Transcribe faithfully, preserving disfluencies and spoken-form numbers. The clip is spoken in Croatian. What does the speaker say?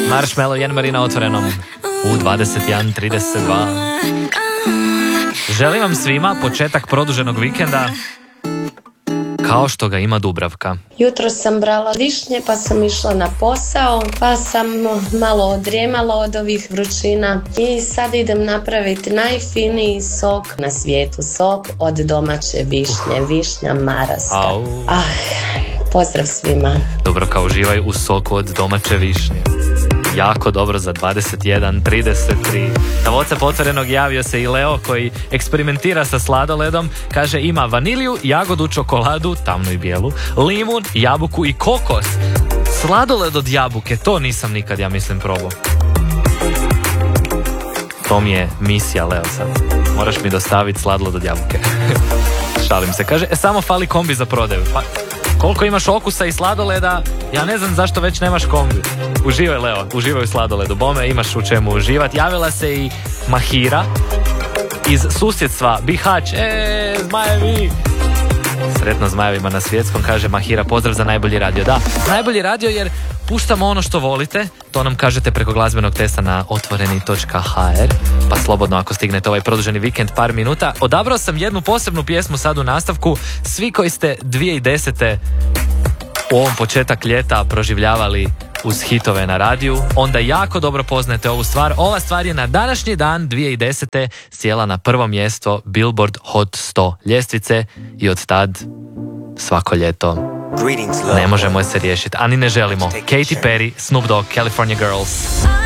Marshmallow i Anne-Marie na otvorenom u dvadeset jedan trideset dva. Želim vam svima početak produženog vikenda kao što ga ima Dubravka. Jutro sam brala višnje pa sam išla na posao, pa sam malo odrijemala od ovih vrućina i sad idem napraviti najfiniji sok na svijetu, sok od domaće višnje, višnja maraska. Au. Ah, pozdrav svima. Dubravka, uživaj u soku od domaće višnje. Jako dobro za dvadeset jedan trideset tri. Na WhatsApp otvorenog javio se i Leo koji eksperimentira sa sladoledom. Kaže ima vaniliju, jagodu, čokoladu, tamnu i bijelu, limun, jabuku i kokos. Sladoled od jabuke, to nisam nikad, ja mislim, probao. To mi je misija, Leo, sad. Moraš mi dostaviti sladoled od jabuke. Šalim se. Kaže, e, samo fali kombi za prodaju. Pa, koliko imaš okusa i sladoleda, ja ne znam zašto već nemaš kombi. Uživaj, Leo, uživaj u sladoledu. Bome, imaš u čemu uživati. Javila se i Mahira iz susjedstva Bihać. E, zmajevi! Sretno zmajevima na svjetskom, kaže Mahira, pozdrav za najbolji radio. Da, najbolji radio jer puštamo ono što volite, to nam kažete preko glazbenog testa na otvoreni točka ha er, pa slobodno ako stignete ovaj produženi vikend par minuta. Odabrao sam jednu posebnu pjesmu sad u nastavku. Svi koji ste dvije tisuće desete u ovom početak ljeta proživljavali uz hitove na radiju, onda jako dobro poznajete ovu stvar. Ova stvar je na današnji dan dvije tisuće desete sjela na prvo mjesto Billboard Hot sto ljestvice i od tad svako ljeto ne možemo je se riješiti, a ni ne želimo. Katy Perry, Snoop Dogg, California Girls.